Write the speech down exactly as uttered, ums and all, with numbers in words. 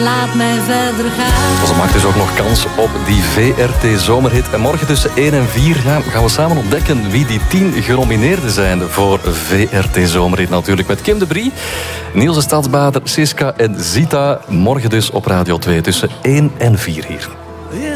laat mij verder gaan. Ze maakt dus ook nog kans op die V R T Zomerhit. En morgen tussen één en vier ja, gaan we samen ontdekken wie die tien genomineerden zijn voor V R T Zomerhit. Natuurlijk met Kim de Brie, Niels de Stadsbader, Siska en Zita. Morgen dus op Radio twee tussen één en vier hier.